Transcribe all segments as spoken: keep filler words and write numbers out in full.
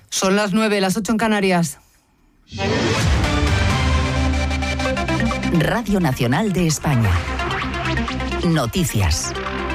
Son las nueve, las ocho en Canarias. Radio Nacional de España. Noticias.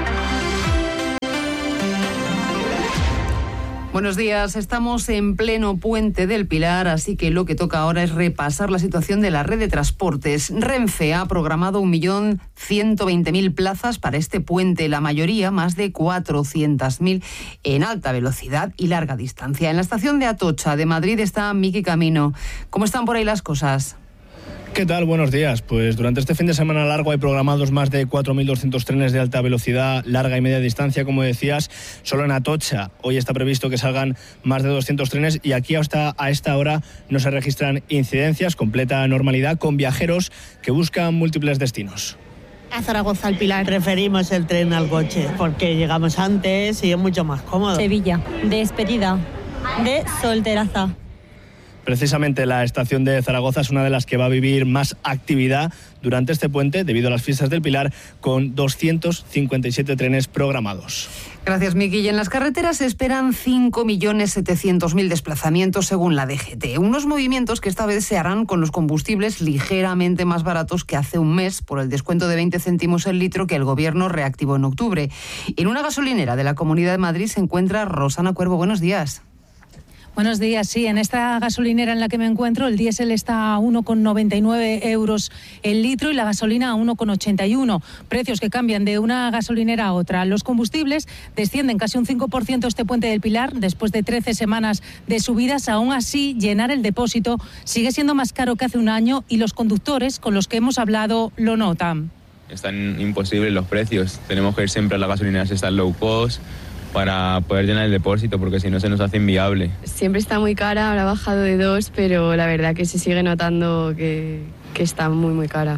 Buenos días, estamos en pleno Puente del Pilar, así que lo que toca ahora es repasar la situación de la red de transportes. Renfe ha programado un millón ciento veinte mil plazas para este puente, la mayoría, más de cuatrocientas mil, en alta velocidad y larga distancia. En la estación de Atocha de Madrid está Miki Camino. ¿Cómo están por ahí las cosas? ¿Qué tal? Buenos días. Pues durante este fin de semana largo hay programados más de cuatro mil doscientos trenes de alta velocidad, larga y media distancia, como decías, solo en Atocha. Hoy está previsto que salgan más de doscientos trenes y aquí hasta a esta hora no se registran incidencias, completa normalidad, con viajeros que buscan múltiples destinos. A Zaragoza, al Pilar. Preferimos el tren al coche porque llegamos antes y es mucho más cómodo. Sevilla, de despedida, de solteraza. Precisamente la estación de Zaragoza es una de las que va a vivir más actividad durante este puente debido a las fiestas del Pilar, con doscientos cincuenta y siete trenes programados. Gracias, Miki. Y en las carreteras se esperan cinco millones setecientos mil desplazamientos según la D G T. Unos movimientos que esta vez se harán con los combustibles ligeramente más baratos que hace un mes por el descuento de veinte céntimos el litro que el Gobierno reactivó en octubre. En una gasolinera de la Comunidad de Madrid se encuentra Rosana Cuervo. Buenos días. Buenos días, sí, en esta gasolinera en la que me encuentro el diésel está a uno con noventa y nueve euros el litro y la gasolina a uno con ochenta y uno, precios que cambian de una gasolinera a otra. Los combustibles descienden casi un cinco por ciento este Puente del Pilar después de trece semanas de subidas. Aún así, llenar el depósito sigue siendo más caro que hace un año y los conductores con los que hemos hablado lo notan. Están imposibles los precios, tenemos que ir siempre a las gasolineras estas low cost para poder llenar el depósito, porque si no se nos hace inviable. Siempre está muy cara, ahora ha bajado de dos, pero la verdad que se sigue notando que, que está muy, muy cara.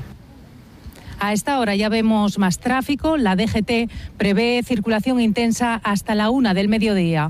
A esta hora ya vemos más tráfico. La D G T prevé circulación intensa hasta la una del mediodía.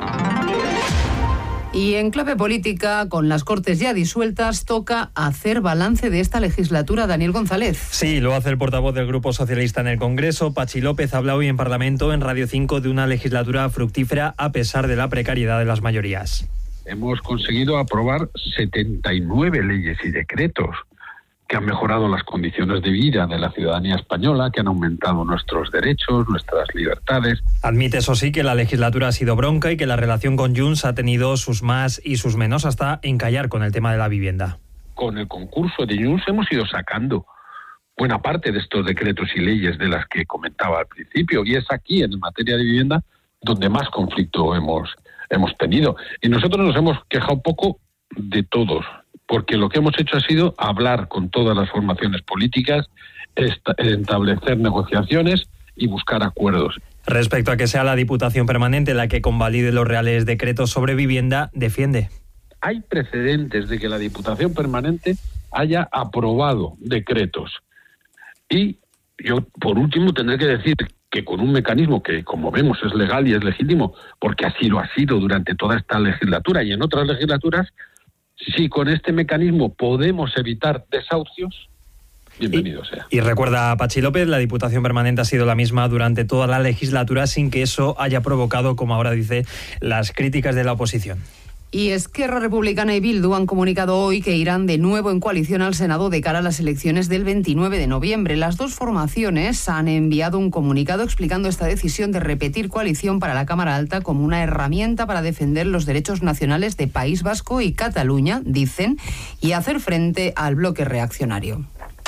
Y en clave política, con las Cortes ya disueltas, toca hacer balance de esta legislatura. Daniel González. Sí, lo hace el portavoz del Grupo Socialista en el Congreso. Pachi López habla hoy en Parlamento, en Radio cinco, de una legislatura fructífera a pesar de la precariedad de las mayorías. Hemos conseguido aprobar setenta y nueve leyes y decretos que han mejorado las condiciones de vida de la ciudadanía española, que han aumentado nuestros derechos, nuestras libertades. Admite, eso sí, que la legislatura ha sido bronca y que la relación con Junts ha tenido sus más y sus menos, hasta encallar con el tema de la vivienda. Con el concurso de Junts hemos ido sacando buena parte de estos decretos y leyes de las que comentaba al principio, y es aquí, en materia de vivienda, donde más conflicto hemos, hemos tenido. Y nosotros nos hemos quejado poco de todos, porque lo que hemos hecho ha sido hablar con todas las formaciones políticas, establecer negociaciones y buscar acuerdos. Respecto a que sea la Diputación Permanente la que convalide los reales decretos sobre vivienda, defiende. Hay precedentes de que la Diputación Permanente haya aprobado decretos. Y yo, por último, tendré que decir que con un mecanismo que, como vemos, es legal y es legítimo, porque así lo ha sido durante toda esta legislatura y en otras legislaturas, si con este mecanismo podemos evitar desahucios, bienvenido sea. Y recuerda a Pachi López, la Diputación Permanente ha sido la misma durante toda la legislatura, sin que eso haya provocado, como ahora dice, las críticas de la oposición. Y Esquerra Republicana y Bildu han comunicado hoy que irán de nuevo en coalición al Senado de cara a las elecciones del veintinueve de noviembre. Las dos formaciones han enviado un comunicado explicando esta decisión de repetir coalición para la Cámara Alta como una herramienta para defender los derechos nacionales de País Vasco y Cataluña, dicen, y hacer frente al bloque reaccionario.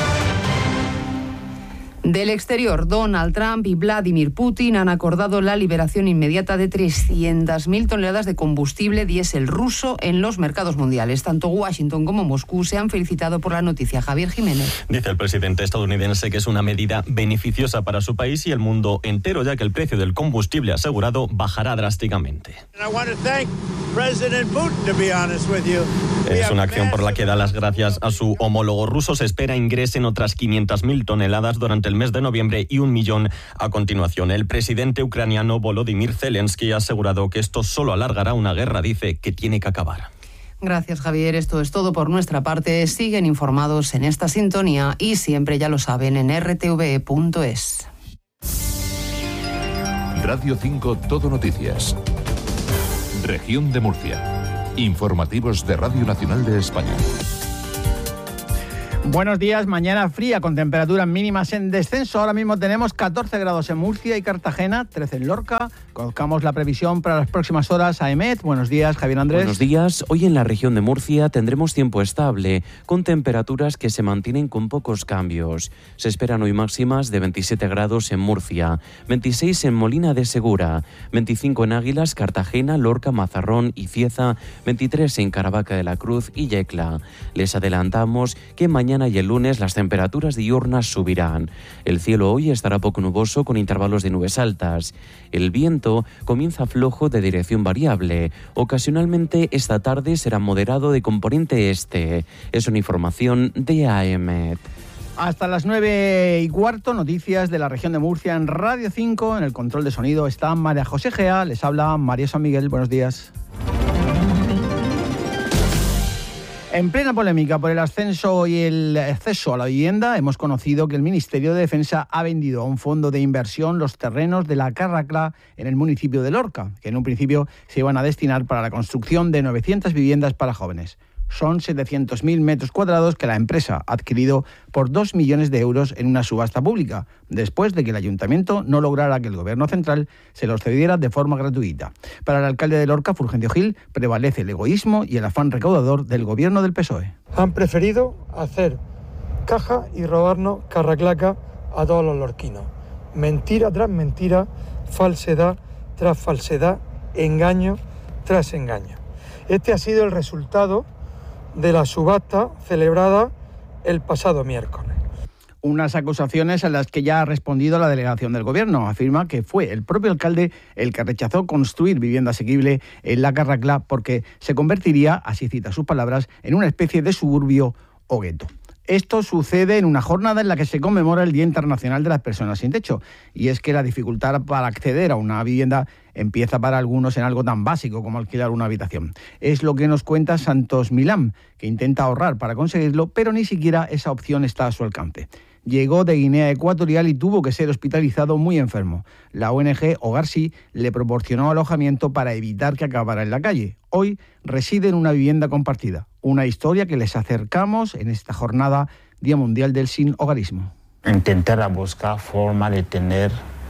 Del exterior, Donald Trump y Vladimir Putin han acordado la liberación inmediata de trescientas mil toneladas de combustible diésel ruso en los mercados mundiales. Tanto Washington como Moscú se han felicitado por la noticia. Javier Jiménez. Dice el presidente estadounidense que es una medida beneficiosa para su país y el mundo entero, ya que el precio del combustible asegurado bajará drásticamente. Es una acción por la que da las gracias a su homólogo ruso. Se espera ingresen otras quinientas mil toneladas durante el mes de noviembre y un millón a continuación. El presidente ucraniano Volodymyr Zelensky ha asegurado que esto solo alargará una guerra, dice, que tiene que acabar. Gracias, Javier. Esto es todo por nuestra parte. Siguen informados en esta sintonía y siempre, ya lo saben, en r t v punto es. Radio cinco Todo Noticias. Región de Murcia. Informativos de Radio Nacional de España. Buenos días, mañana fría con temperaturas mínimas en descenso. Ahora mismo tenemos catorce grados en Murcia y Cartagena, trece en Lorca. Conozcamos la previsión para las próximas horas a EMET. Buenos días, Javier Andrés. Buenos días. Hoy en la región de Murcia tendremos tiempo estable, con temperaturas que se mantienen con pocos cambios. Se esperan hoy máximas de veintisiete grados en Murcia, veintiséis en Molina de Segura, veinticinco en Águilas, Cartagena, Lorca, Mazarrón y Cieza, veintitrés en Caravaca de la Cruz y Yecla. Les adelantamos que mañana y el lunes las temperaturas diurnas subirán. El cielo hoy estará poco nuboso con intervalos de nubes altas. El viento comienza flojo de dirección variable. Ocasionalmente esta tarde será moderado de componente este. Es una información de A E M E T. Hasta las nueve y cuarto, noticias de la región de Murcia en Radio cinco. En el control de sonido está María José Gea. Les habla María San Miguel. Buenos días. En plena polémica por el ascenso y el acceso a la vivienda, hemos conocido que el Ministerio de Defensa ha vendido a un fondo de inversión los terrenos de la Carracla en el municipio de Lorca, que en un principio se iban a destinar para la construcción de novecientas viviendas para jóvenes. Son setecientos mil metros cuadrados que la empresa ha adquirido por dos millones de euros en una subasta pública, después de que el ayuntamiento no lograra que el gobierno central se los cediera de forma gratuita. Para el alcalde de Lorca, Fulgencio Gil, prevalece el egoísmo y el afán recaudador del gobierno del P S O E. Han preferido hacer caja y robarnos carraclaca a todos los lorquinos. Mentira tras mentira, falsedad tras falsedad, engaño tras engaño. Este ha sido el resultado de la subasta celebrada el pasado miércoles. Unas acusaciones a las que ya ha respondido la delegación del gobierno. Afirma que fue el propio alcalde el que rechazó construir vivienda asequible en la Carracla porque se convertiría, así cita sus palabras, en una especie de suburbio o gueto. Esto sucede en una jornada en la que se conmemora el Día Internacional de las Personas sin Techo. Y es que la dificultad para acceder a una vivienda empieza para algunos en algo tan básico como alquilar una habitación. Es lo que nos cuenta Santos Milán, que intenta ahorrar para conseguirlo, pero ni siquiera esa opción está a su alcance. Llegó de Guinea Ecuatorial y tuvo que ser hospitalizado muy enfermo. La O N G Hogar Sí le proporcionó alojamiento para evitar que acabara en la calle. Hoy reside en una vivienda compartida. Una historia que les acercamos en esta jornada Día Mundial del Sin Hogarismo. Intentar buscar forma de tener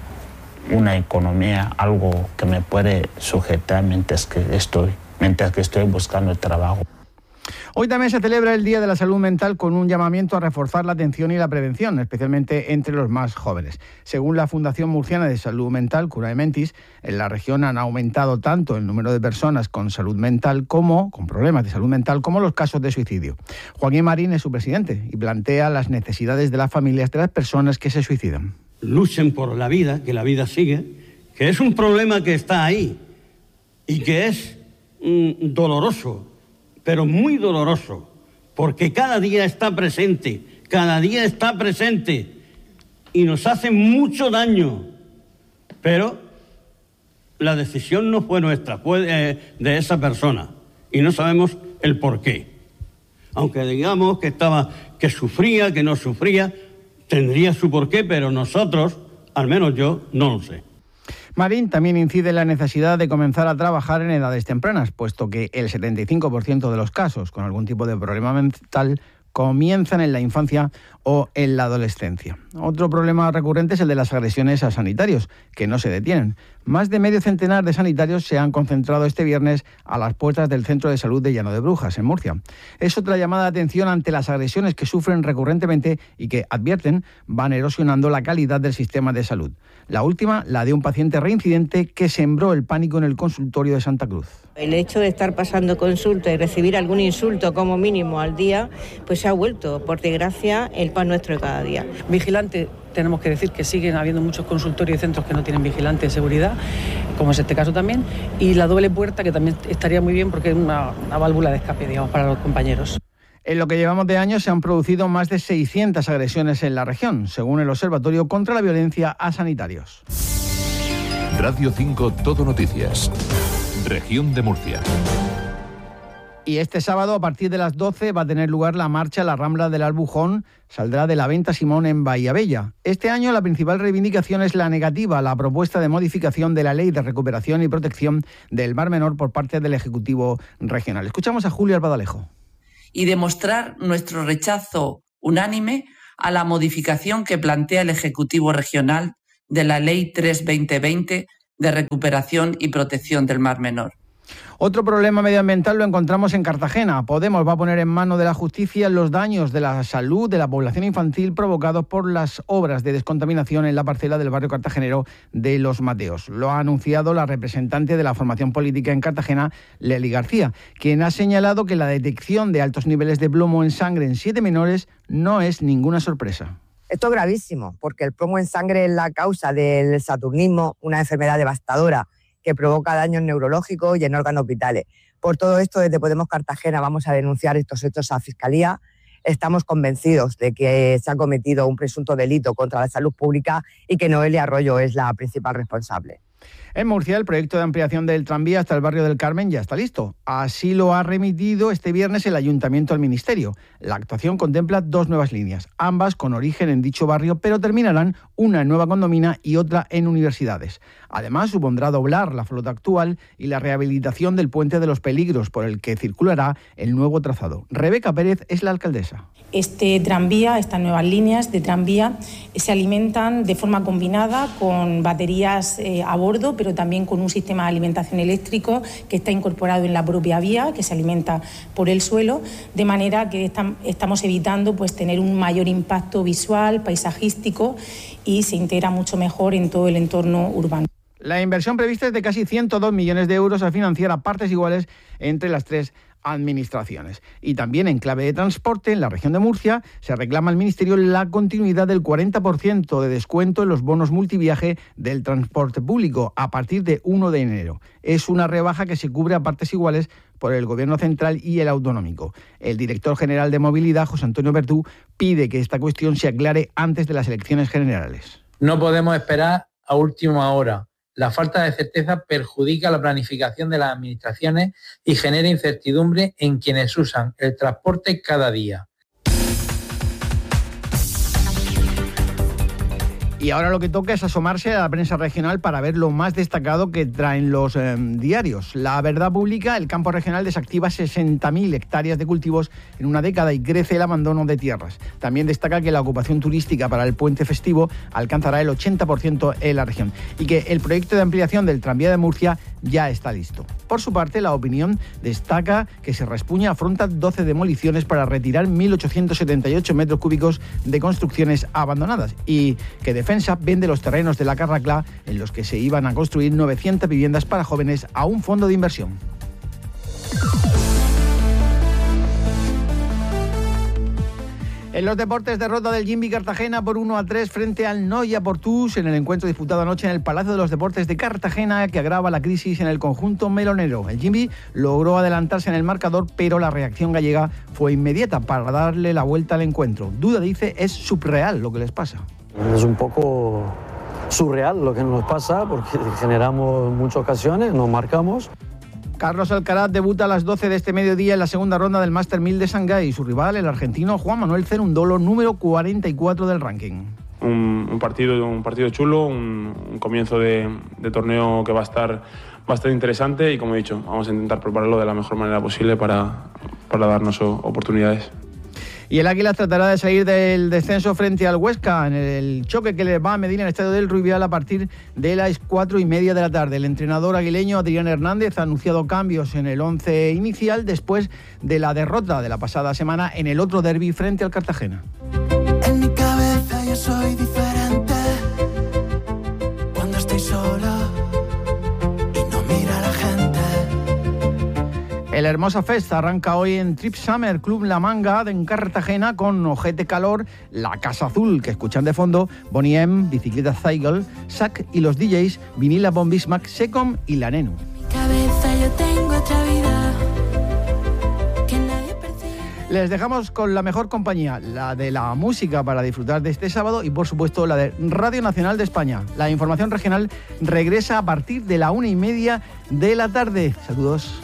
una economía, algo que me puede sujetar mientras que estoy, mientras que estoy buscando el trabajo. Hoy también se celebra el Día de la Salud Mental con un llamamiento a reforzar la atención y la prevención, especialmente entre los más jóvenes. Según la Fundación Murciana de Salud Mental, Cura de Mentis, en la región han aumentado tanto el número de personas con salud mental como con problemas de salud mental como los casos de suicidio. Joaquín Marín es su presidente y plantea las necesidades de las familias de las personas que se suicidan. Luchen por la vida, que la vida sigue, que es un problema que está ahí y que es mm, doloroso, pero muy doloroso, porque cada día está presente, cada día está presente y nos hace mucho daño. Pero la decisión no fue nuestra, fue de, de esa persona y no sabemos el por qué. Aunque digamos que estaba, que sufría, que no sufría, tendría su porqué, pero nosotros, al menos yo, no lo sé. Marín también incide en la necesidad de comenzar a trabajar en edades tempranas, puesto que el setenta y cinco por ciento de los casos con algún tipo de problema mental comienzan en la infancia o en la adolescencia. Otro problema recurrente es el de las agresiones a sanitarios, que no se detienen. Más de medio centenar de sanitarios se han concentrado este viernes a las puertas del Centro de Salud de Llano de Brujas, en Murcia. Es otra llamada de atención ante las agresiones que sufren recurrentemente y que, advierten, van erosionando la calidad del sistema de salud. La última, la de un paciente reincidente que sembró el pánico en el consultorio de Santa Cruz. El hecho de estar pasando consulta y recibir algún insulto como mínimo al día, pues se ha vuelto, por desgracia, el pan nuestro de cada día. Vigilante, tenemos que decir que siguen habiendo muchos consultorios y centros que no tienen vigilante de seguridad, como es este caso también, y la doble puerta, que también estaría muy bien porque es una, una válvula de escape, digamos, para los compañeros. En lo que llevamos de año se han producido más de seiscientas agresiones en la región, según el Observatorio contra la Violencia a Sanitarios. Radio cinco Todo Noticias. Región de Murcia. Y este sábado, a partir de las doce, va a tener lugar la marcha a la Rambla del Albujón. Saldrá de la Venta Simón en Bahía Bella. Este año la principal reivindicación es la negativa a la propuesta de modificación de la Ley de Recuperación y Protección del Mar Menor por parte del Ejecutivo Regional. Escuchamos a Julio Albadalejo. Y demostrar nuestro rechazo unánime a la modificación que plantea el Ejecutivo Regional de la Ley tres barra veinte veinte de Recuperación y Protección del Mar Menor. Otro problema medioambiental lo encontramos en Cartagena. Podemos va a poner en manos de la justicia los daños de la salud de la población infantil provocados por las obras de descontaminación en la parcela del barrio cartagenero de Los Mateos. Lo ha anunciado la representante de la formación política en Cartagena, Lely García, quien ha señalado que la detección de altos niveles de plomo en sangre en siete menores no es ninguna sorpresa. Esto es gravísimo, porque el plomo en sangre es la causa del saturnismo, una enfermedad devastadora que provoca daños neurológicos y en órganos vitales. Por todo esto, desde Podemos Cartagena vamos a denunciar estos hechos a Fiscalía. Estamos convencidos de que se ha cometido un presunto delito contra la salud pública y que Noelia Arroyo es la principal responsable. En Murcia, el proyecto de ampliación del tranvía hasta el barrio del Carmen ya está listo. Así lo ha remitido este viernes el Ayuntamiento al Ministerio. La actuación contempla dos nuevas líneas, ambas con origen en dicho barrio, pero terminarán una en Nueva Condomina y otra en Universidades. Además, supondrá doblar la flota actual y la rehabilitación del Puente de los Peligros, por el que circulará el nuevo trazado. Rebeca Pérez es la alcaldesa. Este tranvía, estas nuevas líneas de tranvía, se alimentan de forma combinada con baterías eh, a bordo, pero también con un sistema de alimentación eléctrico que está incorporado en la propia vía, que se alimenta por el suelo, de manera que están, estamos evitando pues, tener un mayor impacto visual, paisajístico, y se integra mucho mejor en todo el entorno urbano. La inversión prevista es de casi ciento dos millones de euros a financiar a partes iguales entre las tres administraciones. Y también en clave de transporte, en la región de Murcia, se reclama al Ministerio la continuidad del cuarenta por ciento de descuento en los bonos multiviaje del transporte público a partir de uno de enero. Es una rebaja que se cubre a partes iguales por el Gobierno central y el autonómico. El director general de Movilidad, José Antonio Bertú, pide que esta cuestión se aclare antes de las elecciones generales. No podemos esperar a última hora. La falta de certeza perjudica la planificación de las administraciones y genera incertidumbre en quienes usan el transporte cada día. Y ahora lo que toca es asomarse a la prensa regional para ver lo más destacado que traen los eh, diarios. La Verdad publica: el campo regional desactiva sesenta mil hectáreas de cultivos en una década y crece el abandono de tierras. También destaca que la ocupación turística para el puente festivo alcanzará el ochenta por ciento en la región y que el proyecto de ampliación del tranvía de Murcia ya está listo. Por su parte, La Opinión destaca que Se Raspuña afronta doce demoliciones para retirar mil ochocientos setenta y ocho metros cúbicos de construcciones abandonadas y que Defensa vende los terrenos de la Carraclá en los que se iban a construir novecientas viviendas para jóvenes a un fondo de inversión. En los deportes, derrota del Jimbi Cartagena por uno a tres frente al Noia Portús en el encuentro disputado anoche en el Palacio de los Deportes de Cartagena, que agrava la crisis en el conjunto melonero. El Jimbi logró adelantarse en el marcador, pero la reacción gallega fue inmediata para darle la vuelta al encuentro. Duda dice es subreal lo que les pasa. Es un poco surreal lo que nos pasa porque generamos muchas ocasiones, nos marcamos. Carlos Alcaraz debuta a las doce de este mediodía en la segunda ronda del Master mil de Shanghái. Su rival, el argentino Juan Manuel Cerundolo, número cuarenta y cuatro del ranking. Un, un, partido, un partido chulo, un, un comienzo de, de torneo que va a estar bastante interesante y, como he dicho, vamos a intentar prepararlo de la mejor manera posible para, para darnos oportunidades. Y el Águila tratará de salir del descenso frente al Huesca en el choque que le va a medir en el estadio del Rubial a partir de las cuatro y media de la tarde. El entrenador aguileño Adrián Hernández ha anunciado cambios en el once inicial después de la derrota de la pasada semana en el otro derbi frente al Cartagena. En mi cabeza yo soy diferente cuando estoy sola. El Hermosa Fest arranca hoy en Trip Summer Club La Manga en Cartagena con Ojete Calor, La Casa Azul, que escuchan de fondo, Bonnie M, Bicicleta Cycle, Sac y los D Js Vinila Von Bismarck, Secom y La Nenu. Cabeza yo tengo otra vida que nadie percibe. Les dejamos con la mejor compañía, la de la música para disfrutar de este sábado y por supuesto la de Radio Nacional de España. La información regional regresa a partir de la una y media de la tarde. Saludos.